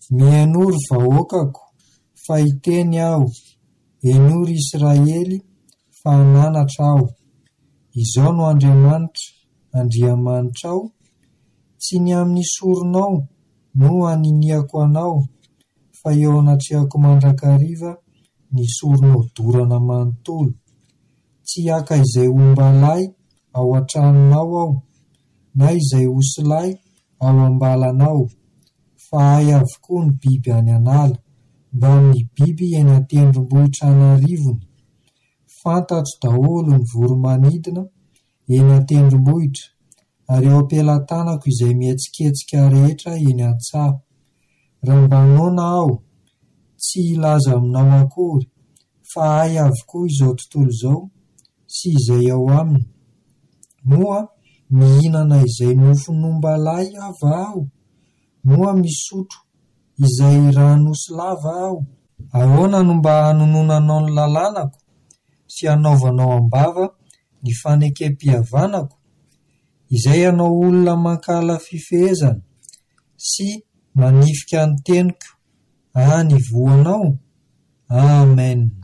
mianoro vahoakako fa hiteny aho, enory Israely fa nanatra aho. Izao no Andriamanitra, Andriamanitra ao, tsy ny amin'ny soronao no aniniako anao, fa eo anatrehako mandrakariva ny soronao dorana manontolo. Tsy haka izay ombalahy ao an-tranonao aho, na izay osilay ao ambalanao, fa ahy avokoa ny biby any an'ala, mba ny biby eny an-tendrombohitra anarivony. Fantatro daholo ny voromanidina eny an-tendrombohitra, ary eo am-pelantanako izay mihetsiketsika rehetra eny an-tsaha. Raha mba noana aho, tsy hilaza aminao akory, fa ahy avokoa izao tontolo izao sy izay ao aminy. Moa mihinana izay mofonombalahy ava aho, moa misotro izay ranosy lava aho. Ahoana no mba hanononanao ny lalànako sy hanaovanao ambava ny fanekem-pihavanako, izay ianao olona mankala fifehezana sy manifika ny teniko any voanao. Amen.